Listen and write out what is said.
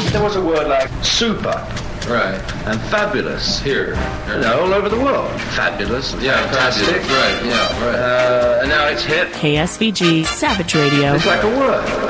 There was a word like super. Right. And fabulous. Here. All over the world. Fabulous. Fantastic. Fabulous. Right, yeah, right. And now it's hip. KSVG Savage Radio. It's like a word.